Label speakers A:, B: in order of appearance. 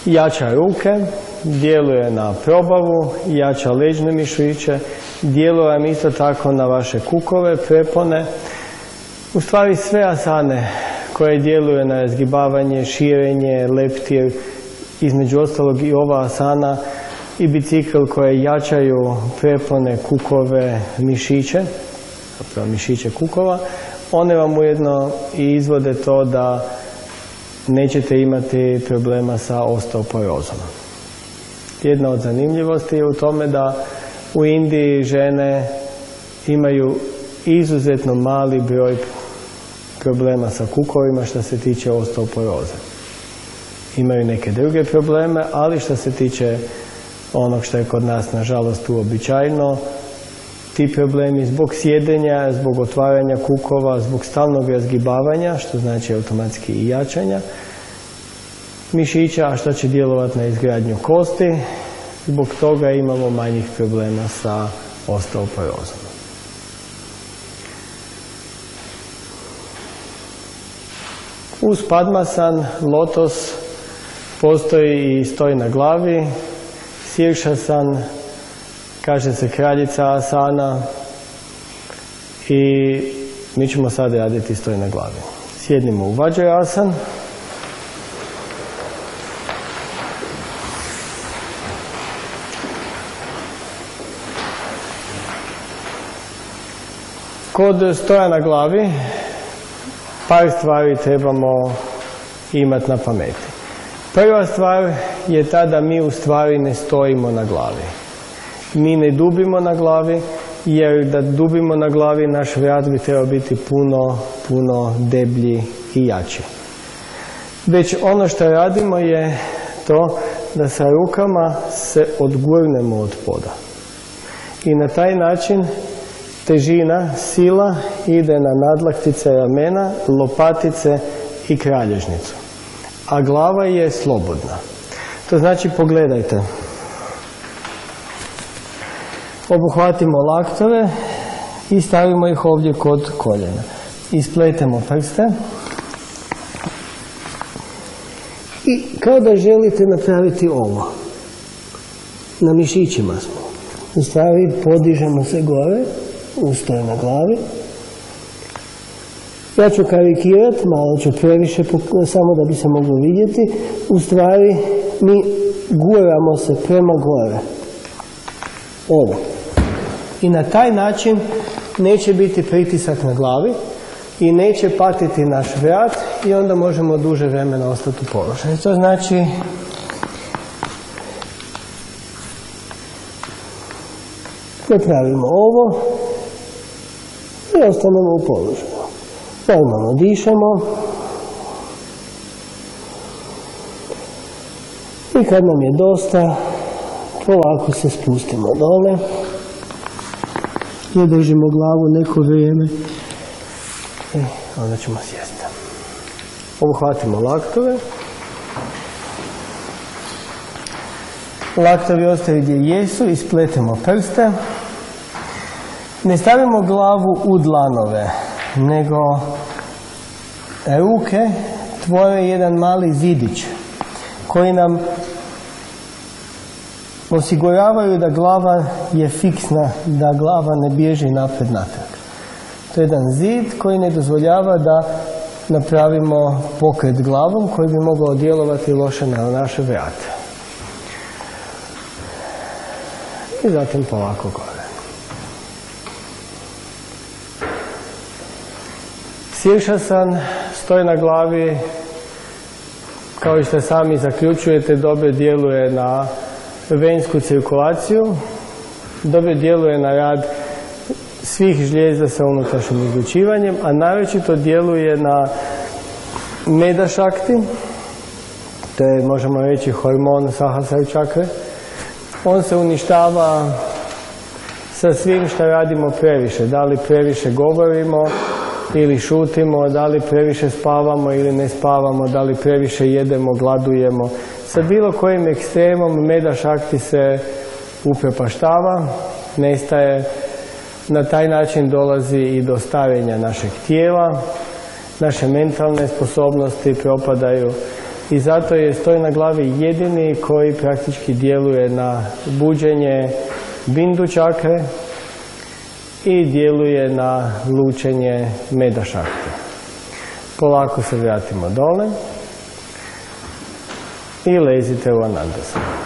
A: Jača ruke, djeluje na probavu, jača leđne mišiće, djeluje vam isto tako na vaše kukove, prepone. U stvari sve asane koje djeluju na razgibavanje, širenje, leptir, između ostalog i ova asana i bicikl koje jačaju prepone, kukove, mišiće, zapravo mišiće kukova, one vam ujedno i izvode to da nećete imati problema sa osteoporozom. Jedna od zanimljivosti je u tome da u Indiji žene imaju izuzetno mali broj problema sa kukovima što se tiče osteoporoze. Imaju neke druge probleme, ali što se tiče onog što je kod nas nažalost uobičajeno, ti problemi zbog sjedenja, zbog otvaranja kukova, zbog stalnog razgibavanja, što znači automatski i jačanja mišića, a što će djelovati na izgradnju kosti, zbog toga imamo manjih problema sa osteoporozom. Uz Padmasan, lotos, postoji i stoj na glavi, Siršasan, kaže se kraljica asana, i mi ćemo sad raditi stoj na glavi. Sjednimo u Vajrasan. Kod stoja na glavi par stvari trebamo imati na pameti. Prva stvar je ta da mi u stvari ne stojimo na glavi. Mi ne dubimo na glavi, jer da dubimo na glavi naš vrat bi trebao biti puno deblji i jači. Već ono što radimo je to da sa rukama se odgurnemo od poda. I na taj način težina, sila ide na nadlaktice ramena, lopatice i kralježnicu. A glava je slobodna. To znači, pogledajte. Obuhvatimo laktove i stavimo ih ovdje kod koljena. Ispletemo prste. I kao da želite napraviti ovo. Na mišićima smo. U stvari podižemo se gore, ustoj na glavi. Ja ću karikirati, malo ću previše, samo da bi se moglo vidjeti. U stvari mi guramo se prema gore. Ovo. I na taj način neće biti pritisak na glavi i neće patiti naš vrat i onda možemo duže vremena ostati u položaju. To znači napravimo ovo i ostanemo u položaju. Normalno dišemo i kad nam je dosta, polako se spustimo dole i držimo glavu neko vrijeme i onda ćemo sjesti. Obuhvatimo laktove. Laktovi ostaju gdje jesu, ispletemo prste. Ne stavimo glavu u dlanove, nego ruke tvore jedan mali zidić koji nam osiguravaju da glava je fiksna, da glava ne bježi napred natrag. To je jedan zid koji ne dozvoljava da napravimo pokret glavom koji bi mogao djelovati loše na naše vrate. I zatim polako gore. Siršasan, stoj na glavi, kao što sami zaključujete, dobro djeluje na vensku cirkulaciju, dobro djeluje na rad svih žlijezda sa unutrašnjim izlučivanjem, a naročito djeluje na meda šakti, to je, možemo reći, hormon Sahasrara čakre. On se uništava sa svim što radimo previše. Da li previše govorimo ili šutimo, da li previše spavamo ili ne spavamo, da li previše jedemo, gladujemo. Sa bilo kojim ekstremom meda šakti se upropaštava, nestaje. Na taj način dolazi i do starenja našeg tijela, naše mentalne sposobnosti propadaju. i zato je stoj na glavi jedini koji praktički djeluje na buđenje bindu čakre i djeluje na lučenje meda šakti. Polako se vratimo dole i lezite u Anandasanu.